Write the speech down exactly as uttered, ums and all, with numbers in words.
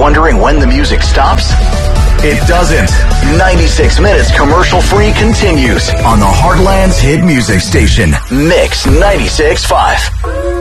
wondering when the music stops? It doesn't. ninety-six minutes commercial-free continues on the Heartland's hit music station, Mix ninety-six point five.